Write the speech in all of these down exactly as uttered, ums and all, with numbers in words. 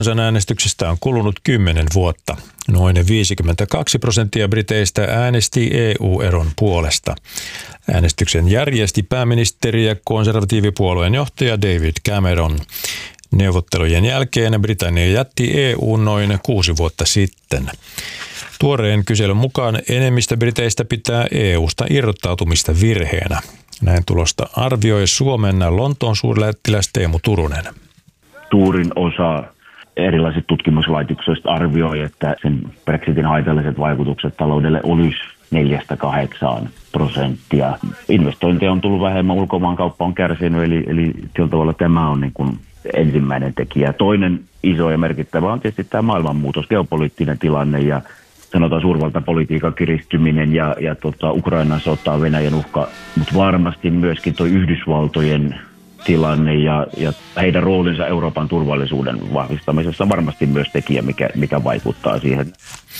Kansanäänestyksestä on kulunut kymmenen vuotta. Noin viisikymmentäkaksi prosenttia briteistä äänesti E U-eron puolesta. Äänestyksen järjesti pääministeri ja konservatiivipuolueen johtaja David Cameron. Neuvottelujen jälkeen Britannia jätti E U noin kuusi vuotta sitten. Tuoreen kyselyn mukaan enemmistö briteistä pitää E U:sta irrottautumista virheenä. Näin tulosta arvioi Suomen Lontoon suurlähettiläs Teemu Turunen. Suurin osa erilaiset tutkimuslaitokset arvioi, että sen Brexitin haitalliset vaikutukset taloudelle olisi neljästä kahdeksaan prosenttia. Investointeja on tullut vähemmän, ulkomaankauppa on kärsinyt, eli, eli sillä tavalla tämä on niin kuin ensimmäinen tekijä. Toinen iso ja merkittävä on tietysti tämä maailmanmuutos, geopoliittinen tilanne ja sanotaan suurvaltapolitiikan kiristyminen ja, ja tota, Ukrainan sota, Venäjän uhka, mutta varmasti myöskin tuo Yhdysvaltojen tilanne ja, ja heidän roolinsa Euroopan turvallisuuden vahvistamisessa varmasti myös tekijä, mikä, mikä vaikuttaa siihen.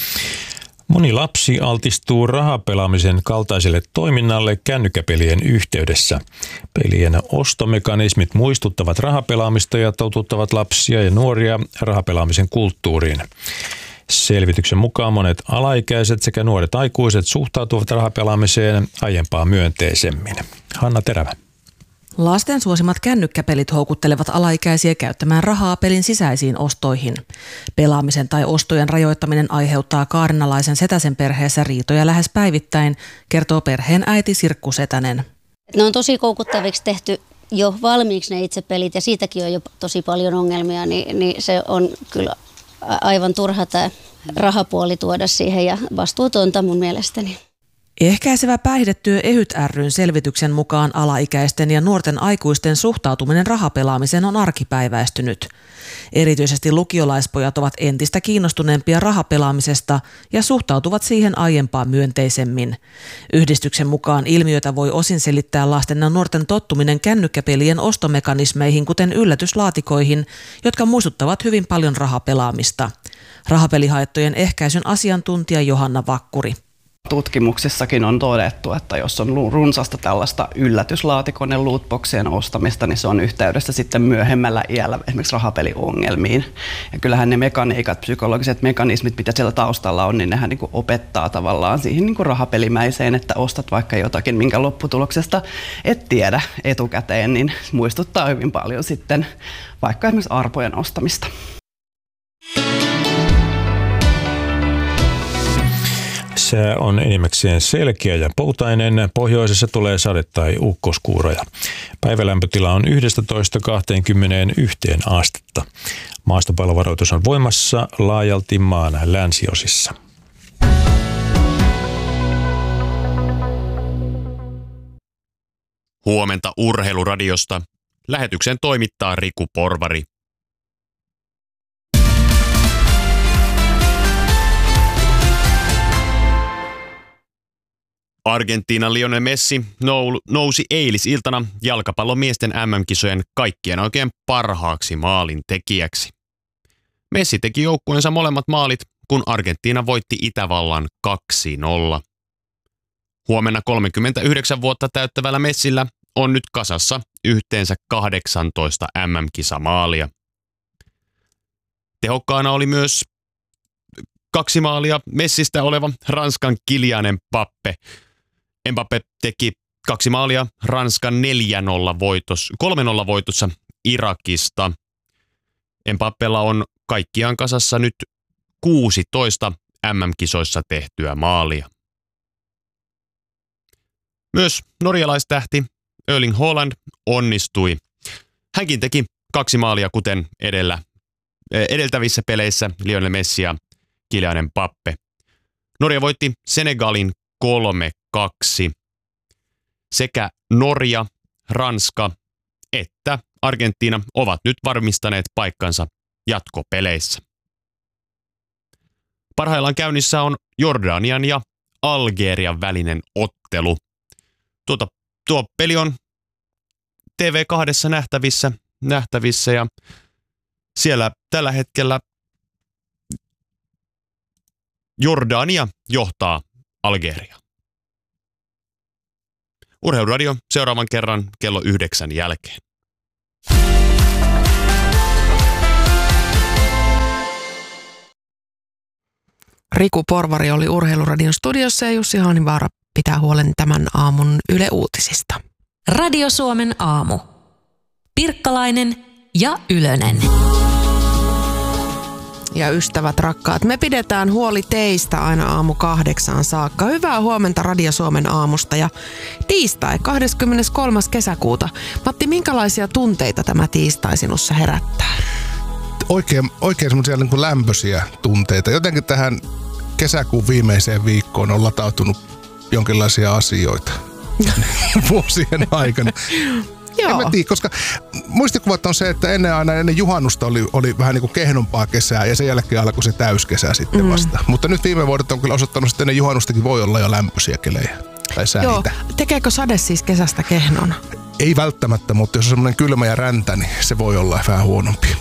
Moni lapsi altistuu rahapelaamisen kaltaiselle toiminnalle kännykkäpelien yhteydessä. Pelien ostomekanismit muistuttavat rahapelaamista ja totuttavat lapsia ja nuoria rahapelaamisen kulttuuriin. Selvityksen mukaan monet alaikäiset sekä nuoret aikuiset suhtautuvat rahapelaamiseen aiempaa myönteisemmin. Hanna Terävä. Lasten suosimat kännykkäpelit houkuttelevat alaikäisiä käyttämään rahaa pelin sisäisiin ostoihin. Pelaamisen tai ostojen rajoittaminen aiheuttaa kaarinalaisen Setäsen perheessä riitoja lähes päivittäin, kertoo perheen äiti Sirkku Setänen. Ne on tosi koukuttaviksi tehty jo valmiiksi ne itse pelit ja siitäkin on jo tosi paljon ongelmia, niin, niin se on kyllä aivan turha tämä rahapuoli tuoda siihen ja vastuutonta mun mielestäni. Ehkäisevä päihdetyö EHYT ry:n selvityksen mukaan alaikäisten ja nuorten aikuisten suhtautuminen rahapelaamiseen on arkipäiväistynyt. Erityisesti lukiolaispojat ovat entistä kiinnostuneempia rahapelaamisesta ja suhtautuvat siihen aiempaa myönteisemmin. Yhdistyksen mukaan ilmiötä voi osin selittää lasten ja nuorten tottuminen kännykkäpelien ostomekanismeihin, kuten yllätyslaatikoihin, jotka muistuttavat hyvin paljon rahapelaamista. Rahapelihaittojen ehkäisyn asiantuntija Johanna Vakkuri. Tutkimuksissakin on todettu, että jos on runsasta tällaista yllätyslaatikon ja lootboxien ostamista, niin se on yhteydessä sitten myöhemmällä iällä esimerkiksi rahapeliongelmiin. Ja kyllähän ne mekaniikat, psykologiset mekanismit, mitä siellä taustalla on, niin nehän niin kuin opettaa tavallaan siihen niin kuin rahapelimäiseen, että ostat vaikka jotakin, minkä lopputuloksesta et tiedä etukäteen, niin muistuttaa hyvin paljon sitten vaikka esimerkiksi arpojen ostamista. Sää on enimmäkseen selkeä ja poutainen. Pohjoisessa tulee sade- tai ukkoskuuroja. Päivälämpötila on yksitoista kaksikymmentäyksi astetta. Maastopallovaroitus on voimassa laajalti maan länsiosissa. Huomenta Urheiluradiosta. Lähetyksen toimittaa Riku Porvari. Argentiinan Lionel Messi nousi eilisiltana jalkapallomiesten M M-kisojen kaikkien oikein parhaaksi maalin tekijäksi. Messi teki joukkueensa molemmat maalit, kun Argentiina voitti Itävallan kaksi nolla. Huomenna kolmekymmentäyhdeksän vuotta täyttävällä Messillä on nyt kasassa yhteensä kahdeksantoista M M-kisamaalia. Tehokkaana oli myös kaksi maalia Messistä oleva Ranskan Kylian Mbappé. Mbappé teki kaksi maalia Ranskan neljä nolla voitos, kolme nolla voitossa Irakista. Mbappélla on kaikkiaan kasassa nyt kuusitoista M M-kisoissa tehtyä maalia. Myös norjalaistähti Erling Haaland onnistui. Hänkin teki kaksi maalia kuten edellä, edeltävissä peleissä Lionel Messi ja Kylian Mbappé. Norja voitti Senegalin kolme kaksi. Sekä Norja, Ranska että Argentiina ovat nyt varmistaneet paikkansa jatkopeleissä. Parhaillaan käynnissä on Jordanian ja Algerian välinen ottelu. Tuota, tuo peli on T V kaksi nähtävissä, nähtävissä ja siellä tällä hetkellä Jordania johtaa Algeria. Urheiluradio seuraavan kerran kello yhdeksän jälkeen. Riku Porvari oli Urheiluradion studiossa ja Jussi Haanivaara pitää huolen tämän aamun Yle Uutisista. Radio Suomen aamu. Pirkkalainen ja Ylönen. Ja ystävät rakkaat, me pidetään huoli teistä aina aamu kahdeksaan saakka. Hyvää huomenta Radio Suomen aamusta ja tiistai kahdeskymmeneskolmas kesäkuuta. Matti, minkälaisia tunteita tämä tiistai sinussa herättää? Oikein, oikein semmoisia niin kuin lämpöisiä tunteita. Jotenkin tähän kesäkuun viimeiseen viikkoon on latautunut jonkinlaisia asioita vuosien aikana. Joo. En mä tiedä, koska muistikuvat on se, että ennen aina ennen juhannusta oli, oli vähän niin kuin kehnompaa kesää ja sen jälkeen alkoi se täyskesä sitten mm. vasta. Mutta nyt viime vuodet on kyllä osoittanut, että ennen juhannustakin voi olla jo lämpöisiä kelejä tai säitä. Joo. Tekeekö sade siis kesästä kehnon? Ei välttämättä, mutta jos on semmoinen kylmä ja räntä, niin se voi olla vähän huonompi.